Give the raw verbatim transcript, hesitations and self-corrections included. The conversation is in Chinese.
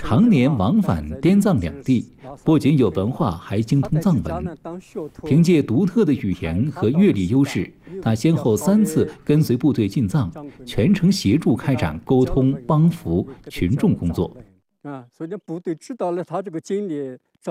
常年往返滇藏两地，不仅有文化，还精通藏文。凭借独特的语言和阅历优势，他先后三次跟随部队进藏，全程协助开展沟通、帮扶群众工作。 啊，所以部队知道了他这个经历。